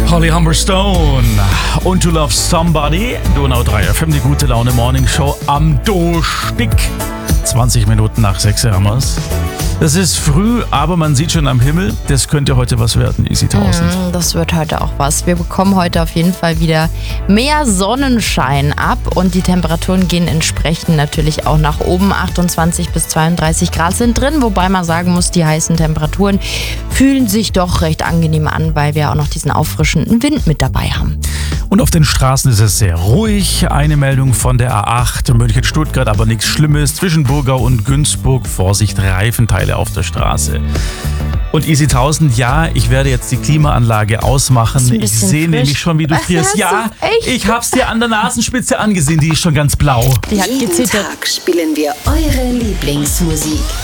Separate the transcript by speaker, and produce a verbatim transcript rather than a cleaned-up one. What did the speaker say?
Speaker 1: Holly Humberstone und To Love Somebody. Donau drei F M, die gute Laune Morning Show am Durchstieg. zwanzig Minuten nach sechs haben wir's. Das ist früh, aber man sieht schon am Himmel, das könnte heute was werden, Easy tausend.
Speaker 2: Mm, das wird heute auch was. Wir bekommen heute auf jeden Fall wieder mehr Sonnenschein ab und die Temperaturen gehen entsprechend natürlich auch nach oben. achtundzwanzig bis zweiunddreißig Grad sind drin, wobei man sagen muss, die heißen Temperaturen fühlen sich doch recht angenehm an, weil wir auch noch diesen auffrischenden Wind mit dabei haben.
Speaker 1: Und auf den Straßen ist es sehr ruhig. Eine Meldung von der A acht München-Stuttgart, aber nichts Schlimmes. Zwischen Burgau und Günzburg, Vorsicht, Reifenteile auf der Straße. Und Easy tausend, ja, ich werde jetzt die Klimaanlage ausmachen. Ich sehe nämlich schon, wie du frierst. Ja, ich hab's dir an der Nasenspitze angesehen, die ist schon ganz blau.
Speaker 2: Die hat
Speaker 3: Jeden
Speaker 2: gezittert.
Speaker 3: Tag spielen wir eure Lieblingsmusik.